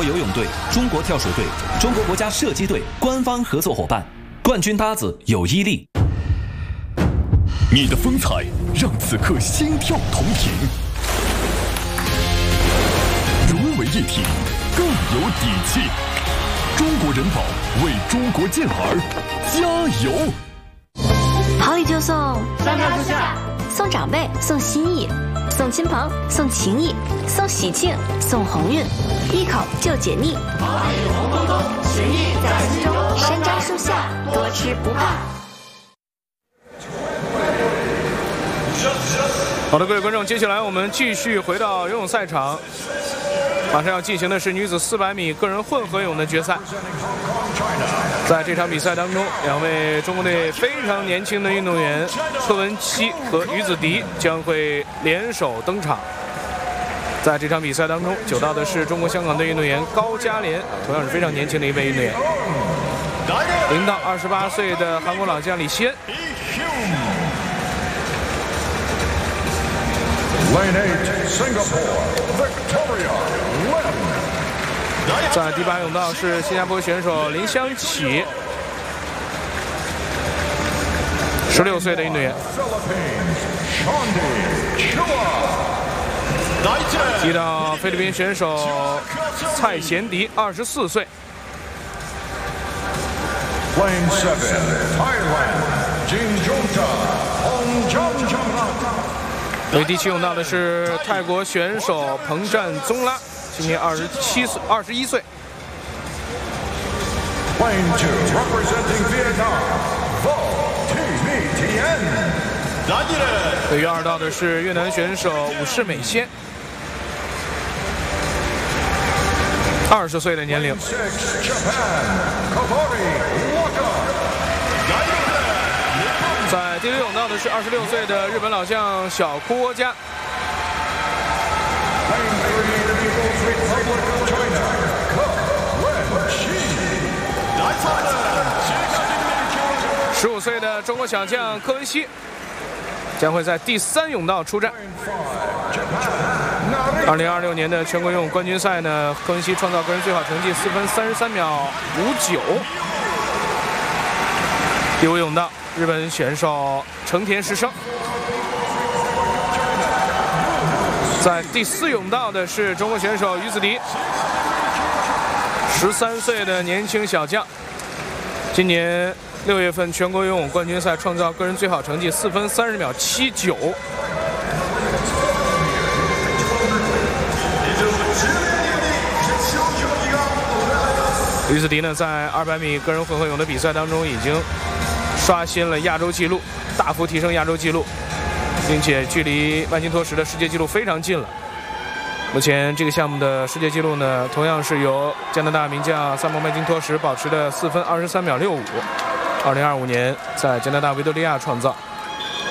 游泳队、中国跳水队、中国国家射击队官方合作伙伴，冠军搭子有伊利。 你的风采让此刻心跳同频，融为一体，更有底气。中国人保为中国健儿加油！ 好礼就送 3棵树下， 送长辈，送心意，送亲朋，送情谊，送喜庆，送鸿运，一口就解腻。 好礼红彤彤，情谊在心中。 山楂树下，多吃不怕。 好的，各位观众，接下来我们继续回到游泳赛场，马上要进行的是女子400米个人混合泳的决赛。在这场比赛当中，两位中国队非常年轻的运动员柯文熙和于子迪将会联手登场。在这场比赛当中，9道的是中国香港队运动员高嘉莲，同样是非常年轻的一位运动员。0到28岁的韩国老将李希恩。 Lane 8, Singapore, Victoria Lim. 在第8泳道是新加坡选手林湘起，16岁的运动员。踢到菲律宾选手蔡贤迪，24岁。 Lane 7, Thailand, Jinjunta Hongjongjong. 对，第7泳道的是泰国选手彭占宗拉，今年21岁。 Lane 2, representing Vietnam, Vo Tien. 对于2道的是越南选手武士美仙，20岁的年龄。在第6泳道的是26岁的日本老将小郭嘉。15岁的中国小将柯文熙将会在第3泳道出战。2026年的全国游泳冠军赛呢，柯文熙创造个人最好成绩4分33秒59。第5泳道，日本选手成田实生。在第4泳道的是中国选手于子迪，13岁的年轻小将，今年6月份全国游泳冠军赛创造个人最好成绩4分30秒79。于子迪呢，在200米个人混合泳的比赛当中已经刷新了亚洲纪录，大幅提升亚洲纪录，并且距离麦金托什的世界纪录非常近了。目前这个项目的世界纪录呢，同样是由加拿大名将萨默麦金托什保持的4分23秒65，2025年在加拿大维多利亚创造。